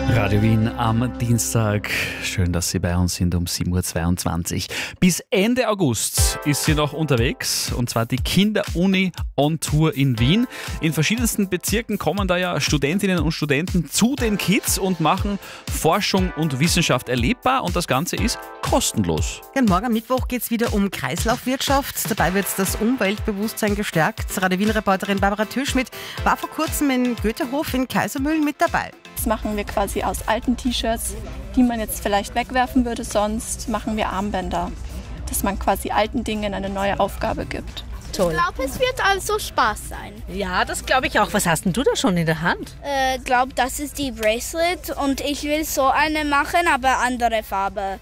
Radio Wien am Dienstag. Schön, dass Sie bei uns sind um 7.22 Uhr. Bis Ende August ist sie noch unterwegs, und zwar die Kinderuni on Tour in Wien. In verschiedensten Bezirken kommen da ja Studentinnen und Studenten zu den Kids und machen Forschung und Wissenschaft erlebbar, und das Ganze ist kostenlos. Ja, morgen am Mittwoch geht es wieder um Kreislaufwirtschaft. Dabei wird das Umweltbewusstsein gestärkt. Radio Wien-Reporterin Barbara Türschmidt war vor kurzem in Goethehof in Kaisermühlen mit dabei. Das machen wir quasi aus alten T-Shirts, die man jetzt vielleicht wegwerfen würde, sonst machen wir Armbänder, dass man quasi alten Dingen eine neue Aufgabe gibt. Toll. Ich glaube, es wird also Spaß sein. Ja, das glaube ich auch. Was hast denn du da schon in der Hand? Ich glaube, das ist die Bracelet und ich will so eine machen, aber andere Farbe.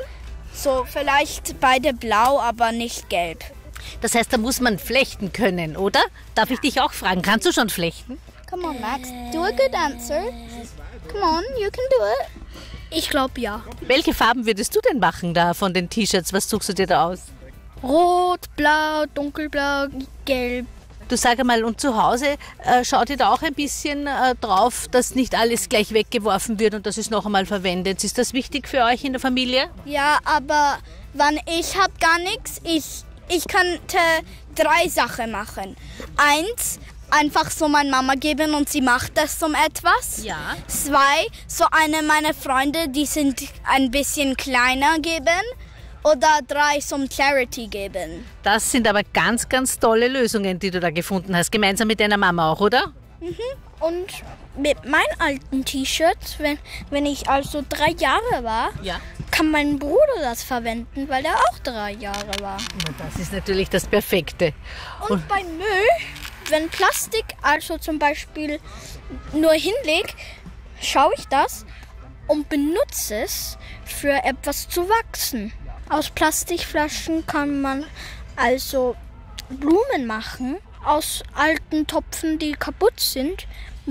So vielleicht beide blau, aber nicht gelb. Das heißt, da muss man flechten können, oder? Darf ich dich auch fragen, kannst du schon flechten? Come on, Max, do a good answer. Come on, you can do it. Ich glaube, ja. Welche Farben würdest du denn machen da von den T-Shirts? Was suchst du dir da aus? Rot, blau, dunkelblau, gelb. Du sag einmal, und zu Hause schaut ihr da auch ein bisschen drauf, dass nicht alles gleich weggeworfen wird und dass es noch einmal verwendet? Ist das wichtig für euch in der Familie? Ja, aber ich habe gar nichts. Ich könnte 3 Sachen machen. 1, einfach so meiner Mama geben und sie macht das zum etwas. Ja. 2, so eine meiner Freunde, die sind ein bisschen kleiner, geben. Oder 3 zum Charity geben. Das sind aber ganz, ganz tolle Lösungen, die du da gefunden hast. Gemeinsam mit deiner Mama auch, oder? Und mit meinem alten T-Shirt, wenn ich also 3 Jahre war, kann mein Bruder das verwenden, weil er auch 3 Jahre war. Na, das ist natürlich das Perfekte. Und bei Müll, wenn Plastik also zum Beispiel nur hinlegt, schaue ich das und benutze es für etwas zu wachsen. Aus Plastikflaschen kann man also Blumen machen, aus alten Topfen, die kaputt sind.